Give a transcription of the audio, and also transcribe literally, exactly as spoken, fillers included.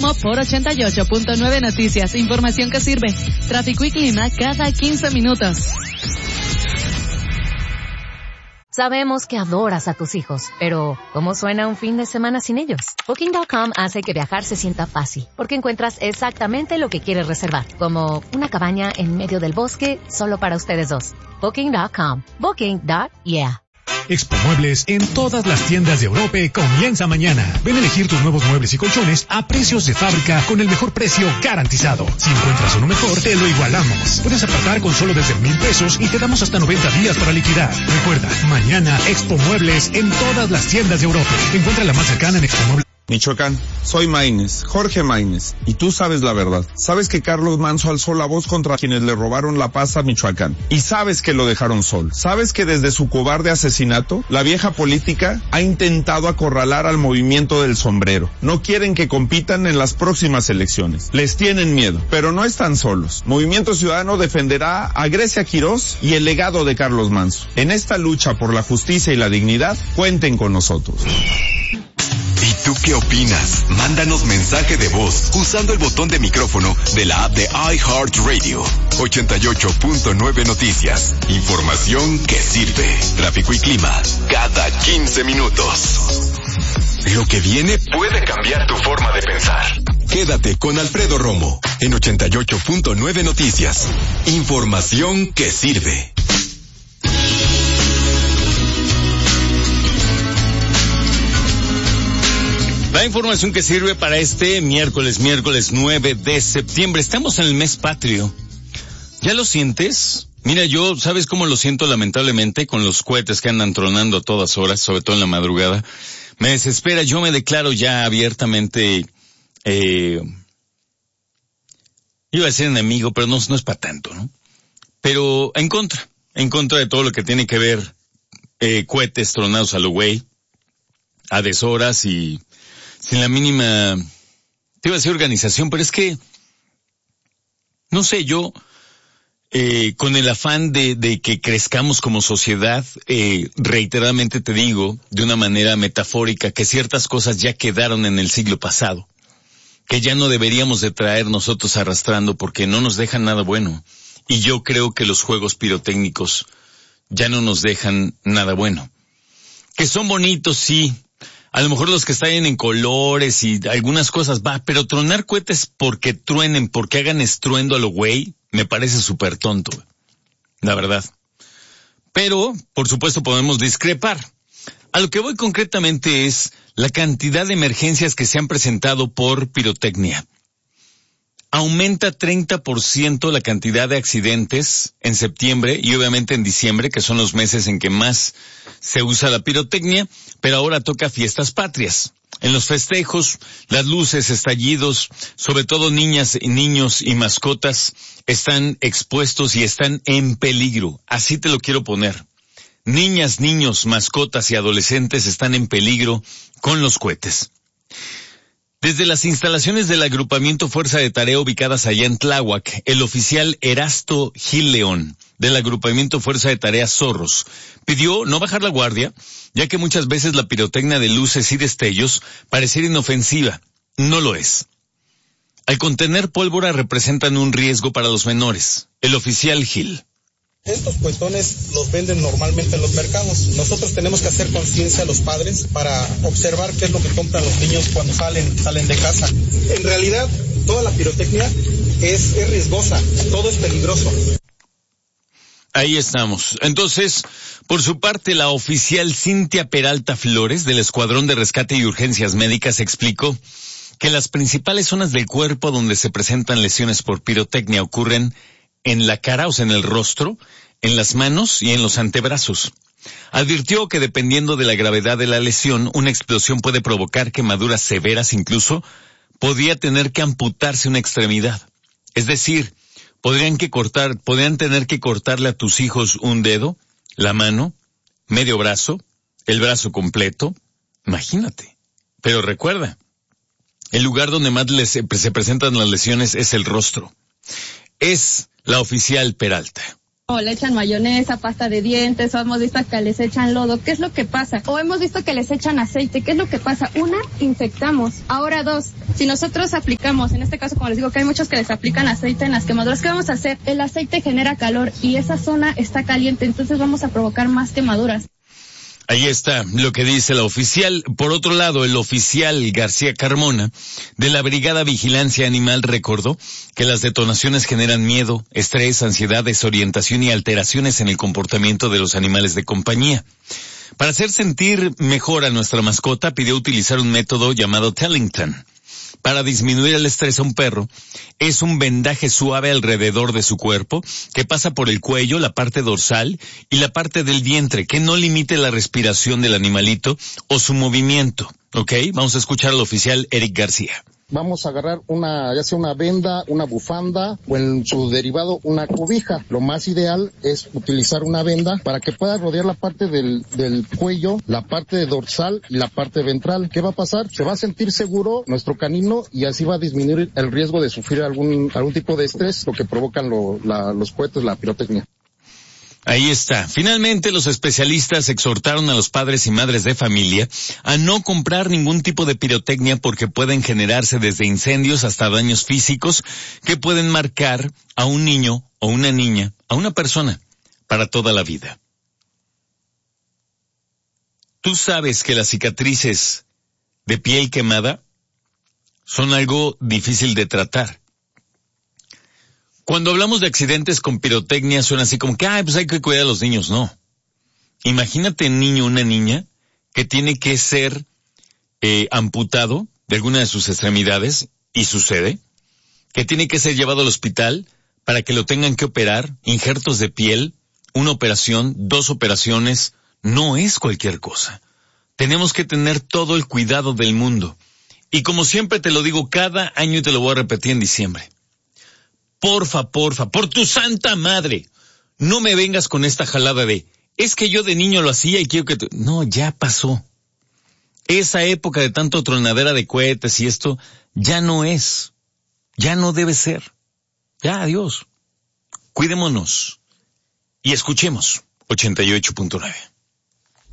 Romo por ochenta y ocho punto nueve Noticias. Información que sirve. Tráfico y clima cada quince minutos. Sabemos que adoras a tus hijos, pero ¿cómo suena un fin de semana sin ellos? Booking punto com hace que viajar se sienta fácil, porque encuentras exactamente lo que quieres reservar, como una cabaña en medio del bosque solo para ustedes dos. Booking punto com. Booking. Yeah. Expo Muebles en todas las tiendas de Europa comienza mañana. Ven a elegir tus nuevos muebles y colchones a precios de fábrica con el mejor precio garantizado. Si encuentras uno mejor, te lo igualamos. Puedes apartar con solo desde mil pesos y te damos hasta noventa días para liquidar. Recuerda, mañana Expo Muebles en todas las tiendas de Europa. Encuentra la más cercana en Expo Muebles. Michoacán, soy Maínez, Jorge Maínez, y tú sabes la verdad. Sabes que Carlos Manso alzó la voz contra quienes le robaron la paz a Michoacán. Y sabes que lo dejaron sol. Sabes que desde su cobarde asesinato, la vieja política ha intentado acorralar al movimiento del sombrero. No quieren que compitan en las próximas elecciones. Les tienen miedo, pero no están solos. Movimiento Ciudadano defenderá a Grecia Quirós y el legado de Carlos Manso. En esta lucha por la justicia y la dignidad, cuenten con nosotros. ¿Y tú qué opinas? Mándanos mensaje de voz usando el botón de micrófono de la app de iHeartRadio. ochenta y ocho punto nueve Noticias. Información que sirve. Tráfico y clima cada quince minutos. Lo que viene puede cambiar tu forma de pensar. Quédate con Alfredo Romo en ochenta y ocho punto nueve Noticias. Información que sirve. La información que sirve para este miércoles, miércoles nueve de septiembre. Estamos en el mes patrio. ¿Ya lo sientes? Mira, yo, ¿sabes cómo lo siento lamentablemente? Con los cohetes que andan tronando a todas horas, sobre todo en la madrugada. Me desespera, yo me declaro ya abiertamente, eh, iba a decir enemigo, pero no, no es para tanto, ¿no? Pero en contra, en contra de todo lo que tiene que ver, eh, cohetes tronados a lo güey, a deshoras y sin la mínima, te iba a decir organización, pero es que, no sé, yo, eh, con el afán de, de que crezcamos como sociedad, eh, reiteradamente te digo, de una manera metafórica, que ciertas cosas ya quedaron en el siglo pasado, que ya no deberíamos de traer nosotros arrastrando porque no nos dejan nada bueno. Y yo creo que los juegos pirotécnicos ya no nos dejan nada bueno. Que son bonitos, sí. A lo mejor los que están en colores y algunas cosas, va, pero tronar cohetes porque truenen, porque hagan estruendo a lo güey, me parece súper tonto, la verdad. Pero, por supuesto, podemos discrepar. A lo que voy concretamente es la cantidad de emergencias que se han presentado por pirotecnia. Aumenta treinta por ciento la cantidad de accidentes en septiembre y obviamente en diciembre, que son los meses en que más se usa la pirotecnia, pero ahora toca fiestas patrias. En los festejos, las luces, estallidos, sobre todo niñas y niños y mascotas, están expuestos y están en peligro. Así te lo quiero poner. Niñas, niños, mascotas y adolescentes están en peligro con los cohetes. Desde las instalaciones del agrupamiento Fuerza de Tarea ubicadas allá en Tláhuac, el oficial Erasto Gil León, del agrupamiento Fuerza de Tarea Zorros, pidió no bajar la guardia, ya que muchas veces la pirotecnia de luces y destellos pareciera inofensiva. No lo es. Al contener pólvora representan un riesgo para los menores. El oficial Gil. Estos cuetones los venden normalmente en los mercados. Nosotros tenemos que hacer conciencia a los padres para observar qué es lo que compran los niños cuando salen, salen de casa. En realidad, toda la pirotecnia es, es riesgosa, todo es peligroso. Ahí estamos. Entonces, por su parte, la oficial Cintia Peralta Flores, del Escuadrón de Rescate y Urgencias Médicas, explicó que las principales zonas del cuerpo donde se presentan lesiones por pirotecnia ocurren en la cara, o sea, en el rostro, en las manos y en los antebrazos. Advirtió que dependiendo de la gravedad de la lesión, una explosión puede provocar quemaduras severas, incluso podría tener que amputarse una extremidad. Es decir, podrían que cortar, podrían tener que cortarle a tus hijos un dedo, la mano, medio brazo, el brazo completo. Imagínate. Pero recuerda, el lugar donde más les, se presentan las lesiones es el rostro. Es la oficial Peralta. O le echan mayonesa, pasta de dientes, o hemos visto que les echan lodo. ¿Qué es lo que pasa? O hemos visto que les echan aceite. ¿Qué es lo que pasa? Una, infectamos. Ahora dos, si nosotros aplicamos, en este caso como les digo que hay muchos que les aplican aceite en las quemaduras, ¿qué vamos a hacer? El aceite genera calor y esa zona está caliente, entonces vamos a provocar más quemaduras. Ahí está lo que dice la oficial. Por otro lado, el oficial García Carmona, de la Brigada Vigilancia Animal, recordó que las detonaciones generan miedo, estrés, ansiedad, desorientación y alteraciones en el comportamiento de los animales de compañía. Para hacer sentir mejor a nuestra mascota, pidió utilizar un método llamado Tellington. Para disminuir el estrés a un perro, es un vendaje suave alrededor de su cuerpo, que pasa por el cuello, la parte dorsal y la parte del vientre, que no limite la respiración del animalito o su movimiento. ¿Ok? Vamos a escuchar al oficial Eric García. Vamos a agarrar una, ya sea una venda, una bufanda o en su derivado una cobija. Lo más ideal es utilizar una venda para que pueda rodear la parte del, del cuello, la parte dorsal y la parte ventral. ¿Qué va a pasar? Se va a sentir seguro nuestro canino y así va a disminuir el riesgo de sufrir algún, algún tipo de estrés, lo que provocan lo, la, los cohetes, la pirotecnia. Ahí está. Finalmente, los especialistas exhortaron a los padres y madres de familia a no comprar ningún tipo de pirotecnia porque pueden generarse desde incendios hasta daños físicos que pueden marcar a un niño o una niña, a una persona, para toda la vida. Tú sabes que las cicatrices de piel quemada son algo difícil de tratar. Cuando hablamos de accidentes con pirotecnia suena así como que, ay, pues hay que cuidar a los niños. No. Imagínate un niño o una niña que tiene que ser eh, amputado de alguna de sus extremidades, y sucede, que tiene que ser llevado al hospital para que lo tengan que operar, injertos de piel, una operación, dos operaciones, no es cualquier cosa. Tenemos que tener todo el cuidado del mundo. Y como siempre te lo digo cada año y te lo voy a repetir en diciembre. Porfa, porfa, por tu santa madre, no me vengas con esta jalada de, es que yo de niño lo hacía y quiero que... Tú... No, ya pasó. Esa época de tanto tronadera de cohetes y esto, ya no es. Ya no debe ser. Ya, adiós. Cuidémonos. Y escuchemos ochenta y ocho punto nueve.